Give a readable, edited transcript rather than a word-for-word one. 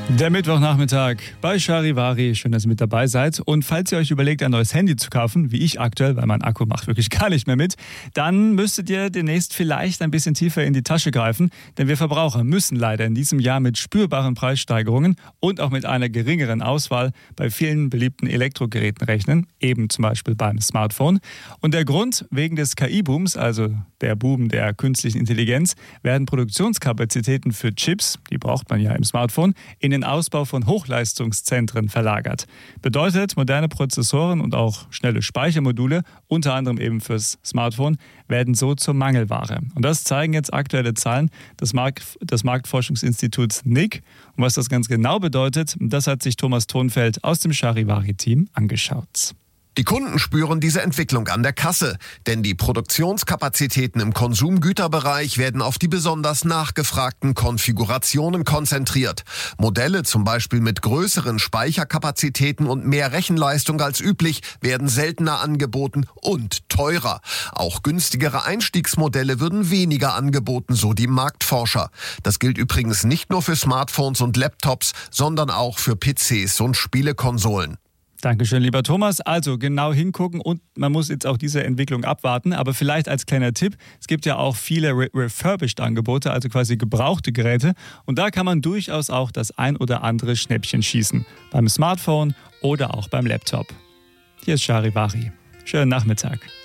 Der Mittwochnachmittag bei Charivari. Schön, dass ihr mit dabei seid. Und falls ihr euch überlegt, ein neues Handy zu kaufen, wie ich aktuell, weil mein Akku macht wirklich gar nicht mehr mit, dann müsstet ihr demnächst vielleicht ein bisschen tiefer in die Tasche greifen. Denn wir Verbraucher müssen leider in diesem Jahr mit spürbaren Preissteigerungen und auch mit einer geringeren Auswahl bei vielen beliebten Elektrogeräten rechnen. Eben zum Beispiel beim Smartphone. Und der Grund, wegen des KI-Booms, also der Boom der künstlichen Intelligenz, werden Produktionskapazitäten für Chips, die braucht man ja im Smartphone, in den Ausbau von Hochleistungszentren verlagert. Bedeutet, moderne Prozessoren und auch schnelle Speichermodule, unter anderem eben fürs Smartphone, werden so zur Mangelware. Und das zeigen jetzt aktuelle Zahlen des Marktforschungsinstituts NIC. Und was das ganz genau bedeutet, das hat sich Thomas Thonfeld aus dem Charivari-Team angeschaut. Die Kunden spüren diese Entwicklung an der Kasse, denn die Produktionskapazitäten im Konsumgüterbereich werden auf die besonders nachgefragten Konfigurationen konzentriert. Modelle zum Beispiel mit größeren Speicherkapazitäten und mehr Rechenleistung als üblich werden seltener angeboten und teurer. Auch günstigere Einstiegsmodelle würden weniger angeboten, so die Marktforscher. Das gilt übrigens nicht nur für Smartphones und Laptops, sondern auch für PCs und Spielekonsolen. Dankeschön, lieber Thomas. Also genau hingucken und man muss jetzt auch diese Entwicklung abwarten. Aber vielleicht als kleiner Tipp, es gibt ja auch viele Refurbished-Angebote, also quasi gebrauchte Geräte. Und da kann man durchaus auch das ein oder andere Schnäppchen schießen. Beim Smartphone oder auch beim Laptop. Hier ist Charivari. Schönen Nachmittag.